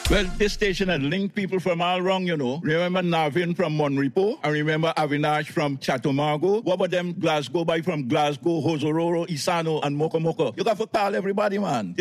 Well, this station had linked people from all around, you know. Remember Navin from Monrepo? I remember Avinash from Chatumago. What about them Glasgow by from Glasgow, Hosororo, Isano, and Mokomoko? You got to call everybody, man.